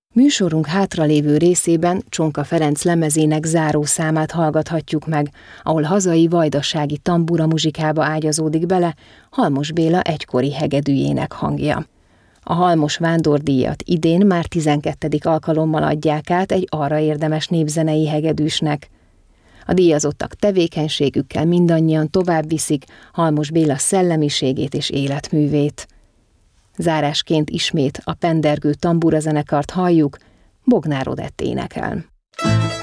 Műsorunk hátralévő részében Csonka Ferenc lemezének záró számát hallgathatjuk meg, ahol hazai vajdasági tambura muzsikába ágyazódik bele Halmos Béla egykori hegedűjének hangja. A Halmos Vándordíjat idén már 12. alkalommal adják át egy arra érdemes népzenei hegedűsnek. A díjazottak tevékenységükkel mindannyian tovább viszik Halmos Béla szellemiségét és életművét. Zárásként ismét a pendergő tamburazenekart halljuk, Bognár Odett énekel.